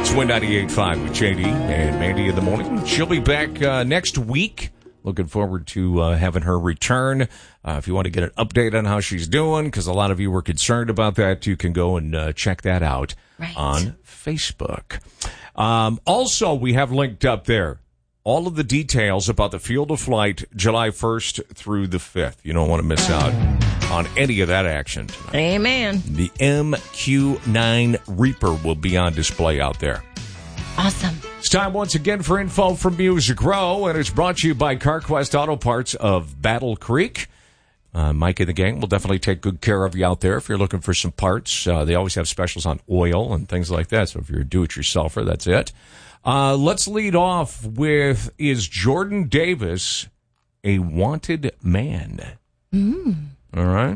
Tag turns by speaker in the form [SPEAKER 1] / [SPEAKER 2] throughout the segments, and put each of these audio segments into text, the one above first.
[SPEAKER 1] It's Win 98.5 with JD and Mandy in the morning. She'll be back next week. Looking forward to having her return. If you want to get an update on how she's doing, because a lot of you were concerned about that, you can go and check that out on Facebook. Also, we have linked up there all of the details about the Field of Flight July 1st through the 5th. You don't want to miss out on any of that action tonight.
[SPEAKER 2] Amen.
[SPEAKER 1] The MQ-9 Reaper will be on display out there.
[SPEAKER 2] Awesome.
[SPEAKER 1] It's time once again for info from Music Row, and it's brought to you by CarQuest Auto Parts of Battle Creek. Mike and the gang will definitely take good care of you out there if you're looking for some parts. They always have specials on oil and things like that, so if you're a do-it-yourselfer, that's it. Let's lead off with, is Jordan Davis a wanted man? All right.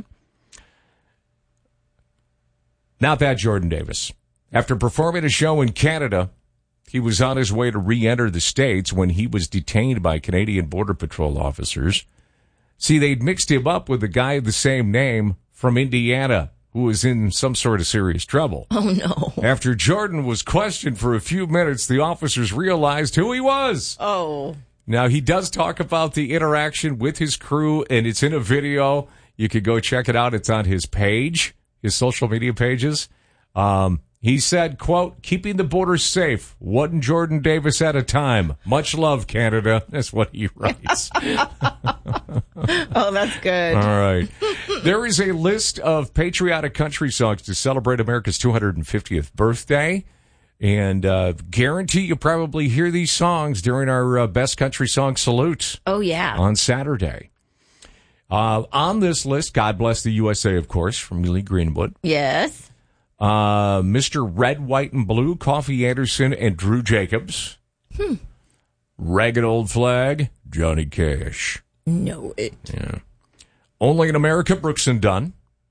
[SPEAKER 1] Not that Jordan Davis. After performing a show in Canada, he was on his way to re-enter the States when he was detained by Canadian Border Patrol officers. See, they'd mixed him up with a guy of the same name from Indiana who was in some sort of serious trouble.
[SPEAKER 2] Oh, no.
[SPEAKER 1] After Jordan was questioned for a few minutes, the officers realized who he was.
[SPEAKER 2] Oh.
[SPEAKER 1] Now, he does talk about the interaction with his crew, and it's in a video. You could go check it out. It's on his page, his social media pages. He said, quote, keeping the border safe, one Jordan Davis at a time. Much love, Canada. That's what he writes.
[SPEAKER 2] Oh, that's good.
[SPEAKER 1] All right. There is a list of patriotic country songs to celebrate America's 250th birthday. And guarantee you probably hear these songs during our Best Country Song Salute.
[SPEAKER 2] Oh, yeah.
[SPEAKER 1] On Saturday. On this list, God Bless the USA, of course, from Lee Greenwood.
[SPEAKER 2] Yes.
[SPEAKER 1] Mr. Red, White, and Blue, Coffee Anderson, and Drew Jacobs. Ragged Old Flag, Johnny Cash.
[SPEAKER 2] Know it.
[SPEAKER 1] Yeah. Only in America, Brooks and Dunn.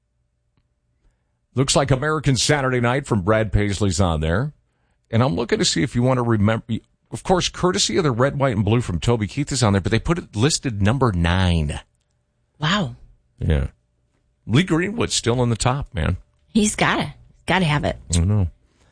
[SPEAKER 1] Looks like American Saturday Night from Brad Paisley's on there. And I'm looking to see if you want to remember. Of course, courtesy of the Red, White, and Blue from Toby Keith is on there, but they put it listed number 9.
[SPEAKER 2] Wow.
[SPEAKER 1] Yeah. Lee Greenwood's still in the top, man.
[SPEAKER 2] He's got to have it.
[SPEAKER 1] I don't know.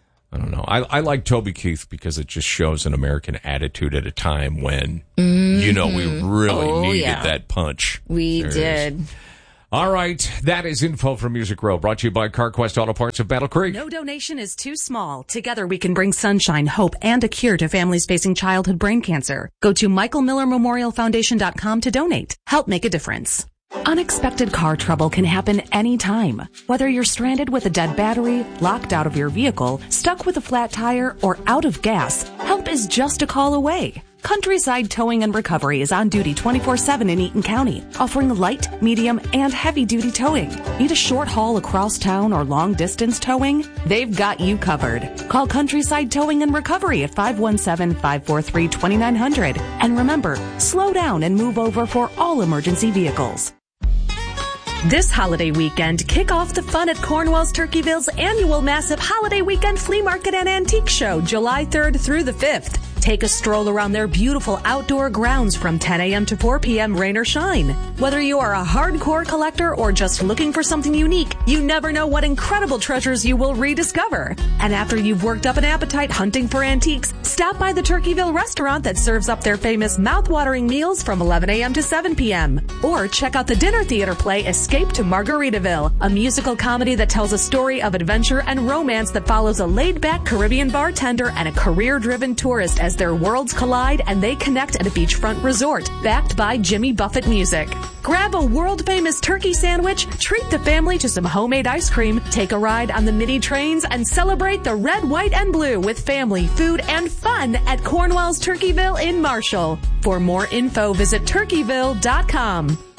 [SPEAKER 1] I like Toby Keith because it just shows an American attitude at a time when, we really needed that punch.
[SPEAKER 2] We did.
[SPEAKER 1] All right. That is info from Music Row, brought to you by CarQuest Auto Parts of Battle Creek.
[SPEAKER 3] No donation is too small. Together we can bring sunshine, hope, and a cure to families facing childhood brain cancer. Go to michaelmillermemorialfoundation.com to donate. Help make a difference. Unexpected car trouble can happen anytime. Whether you're stranded with a dead battery, locked out of your vehicle, stuck with a flat tire, or out of gas, help is just a call away. Countryside Towing and Recovery is on duty 24/7 in Eaton County, offering light, medium, and heavy-duty towing. Need a short haul across town or long-distance towing? They've got you covered. Call Countryside Towing and Recovery at 517-543-2900. And remember, slow down and move over for all emergency vehicles. This holiday weekend, kick off the fun at Cornwall's Turkeyville's annual massive holiday weekend flea market and antique show, July 3rd through the 5th. Take a stroll around their beautiful outdoor grounds from 10 a.m. to 4 p.m. rain or shine. Whether you are a hardcore collector or just looking for something unique, you never know what incredible treasures you will rediscover. And after you've worked up an appetite hunting for antiques, stop by the Turkeyville restaurant that serves up their famous mouth-watering meals from 11 a.m. to 7 p.m. Or check out the dinner theater play Escape to Margaritaville, a musical comedy that tells a story of adventure and romance that follows a laid-back Caribbean bartender and a career-driven tourist as their worlds collide and they connect at a beachfront resort, backed by Jimmy Buffett Music. Grab a world-famous turkey sandwich, treat the family to some homemade ice cream, take a ride on the mini trains, and celebrate the red, white, and blue with family, food, and fun at Cornwall's Turkeyville in Marshall. For more info, visit turkeyville.com.